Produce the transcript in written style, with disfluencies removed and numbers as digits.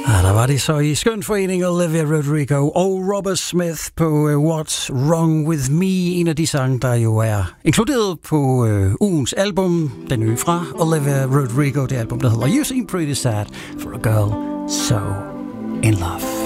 Der var det så i skøn forening Olivia Rodrigo og Robert Smith på What's Wrong With Me, en af de sange, der jo er inkluderet på ugens album, den nye fra Olivia Rodrigo, det album, der hedder You Seem Pretty Sad for a Girl So In Love.